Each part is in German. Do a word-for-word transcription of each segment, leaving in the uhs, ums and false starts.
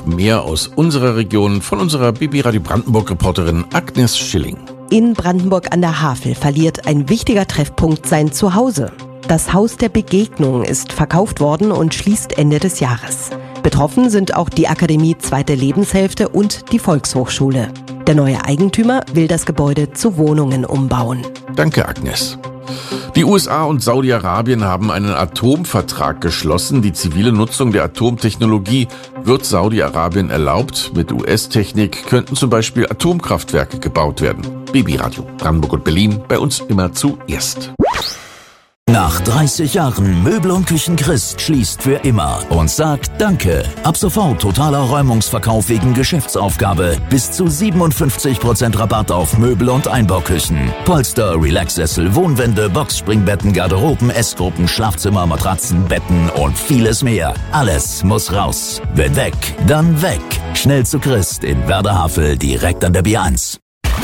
mehr aus unserer Region von unserer B B Radio Brandenburg-Reporterin Agnes Schilling. In Brandenburg an der Havel verliert ein wichtiger Treffpunkt sein Zuhause. Das Haus der Begegnung ist verkauft worden und schließt Ende des Jahres. Betroffen sind auch die Akademie Zweite Lebenshälfte und die Volkshochschule. Der neue Eigentümer will das Gebäude zu Wohnungen umbauen. Danke, Agnes. Die U S A und Saudi-Arabien haben einen Atomvertrag geschlossen. Die zivile Nutzung der Atomtechnologie wird Saudi-Arabien erlaubt. Mit U S-Technik könnten zum Beispiel Atomkraftwerke gebaut werden. B B Radio Brandenburg und Berlin, bei uns immer zuerst. Nach dreißig Jahren Möbel und Küchen Christ schließt für immer und sagt Danke. Ab sofort totaler Räumungsverkauf wegen Geschäftsaufgabe. Bis zu siebenundfünfzig Prozent Rabatt auf Möbel und Einbauküchen. Polster, Relaxsessel, Wohnwände, Boxspringbetten, Garderoben, Essgruppen, Schlafzimmer, Matratzen, Betten und vieles mehr. Alles muss raus. Wenn weg, dann weg. Schnell zu Christ in Werder-Havel, direkt an der B eins.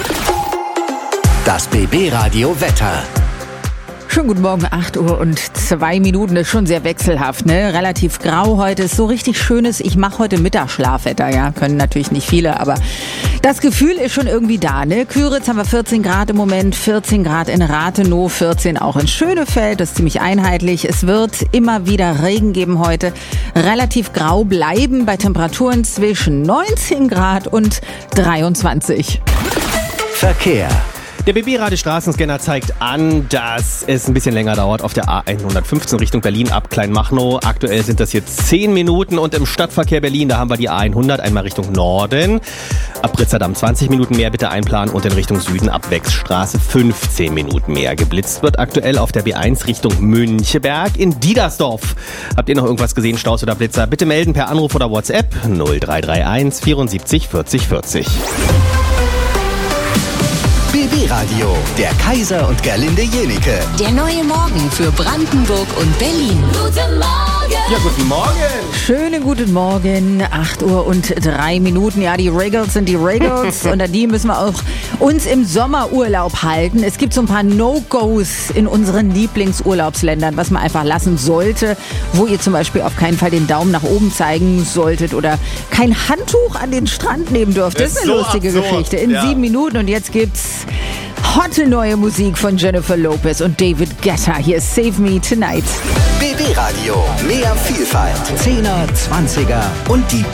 Das B B Radio Wetter. Schönen guten Morgen, acht Uhr und zwei Minuten, das ist schon sehr wechselhaft, ne? Relativ grau heute, ist so richtig schönes, ich mache heute Mittagsschlafwetter, ja, können natürlich nicht viele, aber das Gefühl ist schon irgendwie da, ne? Küritz haben wir vierzehn Grad im Moment, vierzehn Grad in Rathenow, vierzehn auch in Schönefeld, das ist ziemlich einheitlich. Es wird immer wieder Regen geben heute, relativ grau bleiben bei Temperaturen zwischen neunzehn Grad und dreiundzwanzig. Verkehr. Der B B-Radio Straßenscanner zeigt an, dass es ein bisschen länger dauert auf der A hundertfünfzehn Richtung Berlin ab Kleinmachnow. Aktuell sind das jetzt zehn Minuten und im Stadtverkehr Berlin, da haben wir die A hundert einmal Richtung Norden. Ab Britzerdamm zwanzig Minuten mehr bitte einplanen und in Richtung Süden ab Wechsstraße fünfzehn Minuten mehr. Geblitzt wird aktuell auf der B eins Richtung Müncheberg in Diedersdorf. Habt ihr noch irgendwas gesehen, Staus oder Blitzer? Bitte melden per Anruf oder WhatsApp null drei drei eins vierundsiebzig vierzig vierzig. B B-Radio, der Kaiser und Gerlinde Jenike. Der neue Morgen für Brandenburg und Berlin. Guten Morgen! Ja, guten Morgen! Schönen guten Morgen, acht Uhr und drei Minuten. Ja, die Regals sind die Regals und an die müssen wir auch uns im Sommerurlaub halten. Es gibt so ein paar No-Gos in unseren Lieblingsurlaubsländern, was man einfach lassen sollte, wo ihr zum Beispiel auf keinen Fall den Daumen nach oben zeigen solltet oder kein Handtuch an den Strand nehmen dürft. Das ist eine so lustige absurd. Geschichte. In Ja. sieben Minuten und jetzt gibt's hotte neue Musik von Jennifer Lopez und David Guetta. Hier ist Save Me Tonight. B B-Radio, mehr Vielfalt. Zehner, Zwanziger und die